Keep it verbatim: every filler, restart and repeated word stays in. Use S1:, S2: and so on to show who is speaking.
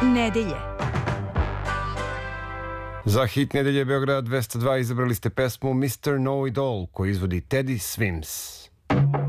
S1: nedelje.
S2: Za hit nedelje Beograd dvesta dva izabrali ste pesmu mister Know It All koju izvodi Teddy Swims.